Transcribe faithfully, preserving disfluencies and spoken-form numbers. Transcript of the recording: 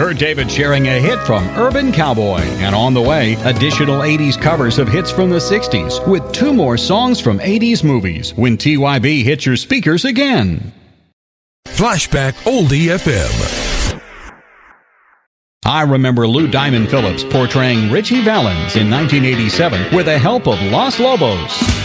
Kurt David sharing a hit from Urban Cowboy. And on the way, additional eighties covers of hits from the sixties with two more songs from eighties movies when T Y B hits your speakers again. Flashback Oldie F M. I remember Lou Diamond Phillips portraying Richie Valens in nineteen eighty-seven with the help of Los Lobos.